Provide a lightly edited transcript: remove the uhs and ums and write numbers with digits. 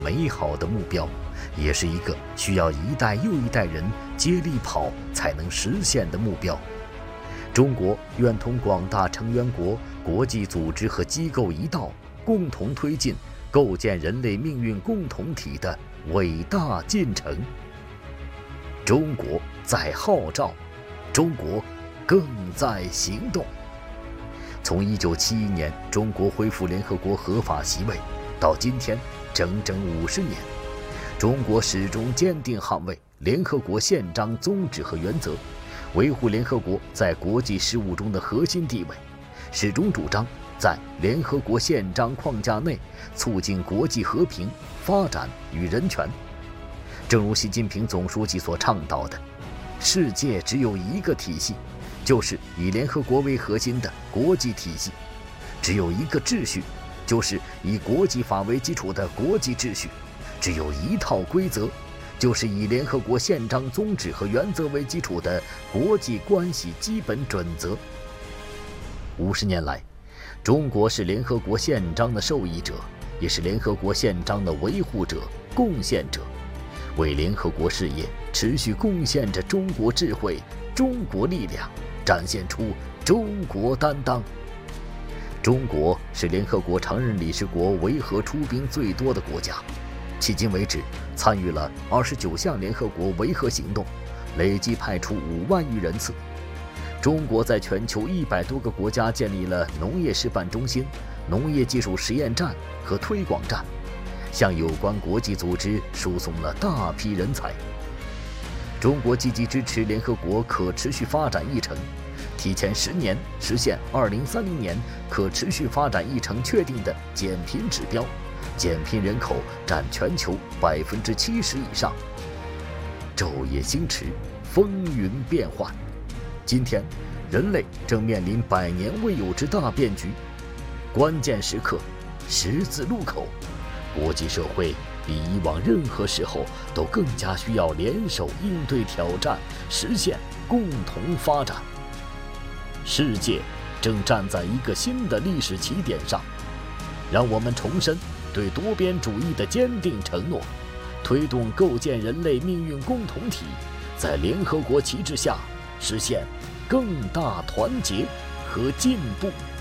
美好的目标，也是一个需要一代又一代人接力跑才能实现的目标。中国愿同广大成员国、国际组织和机构一道，共同推进构建人类命运共同体的伟大进程。中国在号召，中国更在行动。从1971年中国恢复联合国合法席位到今天整整50年，中国始终坚定捍卫联合国宪章宗旨和原则，维护联合国在国际事务中的核心地位，始终主张在联合国宪章框架内促进国际和平、发展与人权。正如习近平总书记所倡导的，世界只有一个体系，就是以联合国为核心的国际体系；只有一个秩序，就是以国际法为基础的国际秩序；只有一套规则，就是以联合国宪章宗旨和原则为基础的国际关系基本准则。50年来，中国是联合国宪章的受益者，也是联合国宪章的维护者、贡献者，为联合国事业持续贡献着中国智慧、中国力量，展现出中国担当。中国是联合国常任理事国维和出兵最多的国家，迄今为止参与了29项联合国维和行动，累计派出5万余人次。中国在全球100多个国家建立了农业示范中心、农业技术实验站和推广站，向有关国际组织输送了大批人才。中国积极支持联合国可持续发展议程，提前10年实现2030年可持续发展议程确定的减贫指标，减贫人口占全球70%以上。昼夜星驰，风云变幻。今天，人类正面临100年未有之大变局，关键时刻，十字路口，国际社会比以往任何时候都更加需要联手应对挑战，实现共同发展。世界正站在一个新的历史起点上，让我们重申对多边主义的坚定承诺，推动构建人类命运共同体，在联合国旗帜下实现更大团结和进步。